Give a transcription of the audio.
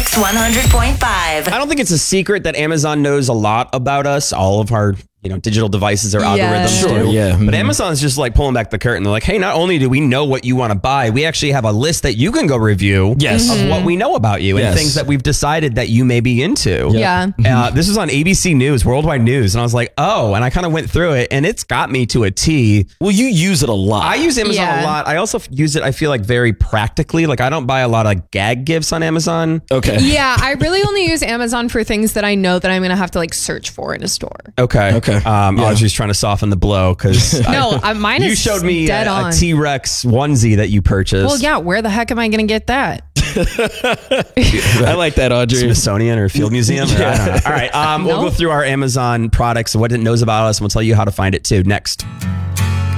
Mix 100.5. I don't think it's a secret that Amazon knows a lot about us, all of our digital devices or algorithms. Sure, do. yeah. But Amazon's just like pulling back the curtain. They're like, hey, not only do we know what you want to buy, we actually have a list that you can go review of what we know about you and things that we've decided that you may be into. Yeah. This was on ABC News, Worldwide News, and I was like, oh, and I kind of went through it, and it's got me to a T. Well, you use it a lot. I use Amazon a lot. I also use it, I feel like, very practically. Like, I don't buy a lot of gag gifts on Amazon. Okay. Yeah, I really only use Amazon for things that I know that I'm going to have to like search for in a store. Okay. I was just trying to soften the blow because mine is you showed me dead a on. T-Rex onesie that you purchased. Well, yeah, where the heck am I going to get that? I like that, Audrey. Smithsonian or Field Museum? Or, I don't know. All right, we'll go through our Amazon products and what it knows about us, and we'll tell you how to find it too next.